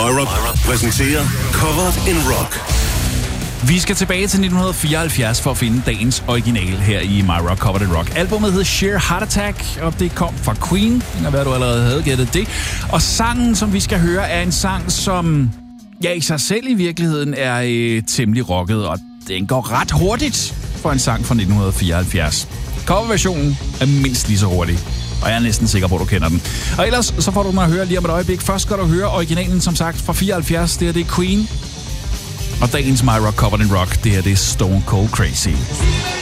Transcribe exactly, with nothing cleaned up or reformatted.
My Rock præsenterer Covered in Rock. Vi skal tilbage til nitten fireoghalvfjerds for at finde dagens original her i My Rock Covered in Rock. Albumet hed Sheer Heart Attack, og det kom fra Queen. Det kan være, du allerede havde gættet det. Og sangen, som vi skal høre, er en sang, som ja, i sig selv i virkeligheden er øh, temmelig rocket, og den går ret hurtigt for en sang fra nitten fireoghalvfjerds. Coverversionen er mindst lige så hurtig, og jeg er næsten sikker på, at du kender den. Og ellers så får du den at høre lige om et øjeblik. Først skal du høre originalen, som sagt, fra fireoghalvfjerds. Det er det Queen. Og dagens My Rock Covered in Rock, det her det er Stone Cold Crazy.